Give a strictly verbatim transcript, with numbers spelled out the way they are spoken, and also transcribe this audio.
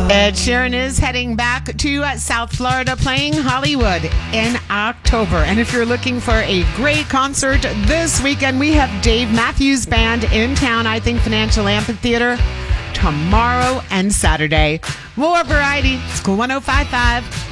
Ed Sheeran is heading back to uh, South Florida, playing Hollywood in October. And if you're looking for a great concert this weekend, we have Dave Matthews Band in town, I think Financial Amphitheater, tomorrow and Saturday. More variety. School one oh five point five.